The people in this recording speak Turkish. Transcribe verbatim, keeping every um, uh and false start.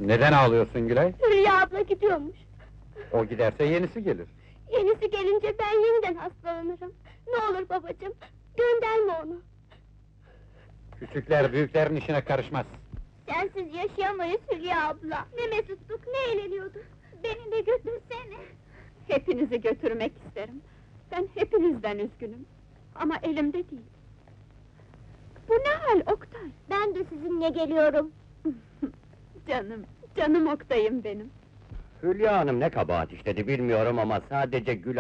Neden ağlıyorsun Gülay? Hülya abla gidiyormuş. O giderse yenisi gelir. Yenisi gelince ben yeniden hastalanırım. Ne olur babacığım, gönderme onu. Küçükler büyüklerin işine karışmaz. Sensiz yaşayamayız Hülya abla. Ne mesuttuk, ne eğleniyorduk. Beni de götürsene. Hepinizi götürmek isterim. Ben hepinizden üzgünüm. Ama elimde değil. Bu ne hal Oktay? Ben de sizinle geliyorum. Canım, canım Oktay'ım benim. Hülya Hanım ne kabahat işledi bilmiyorum ama sadece Gül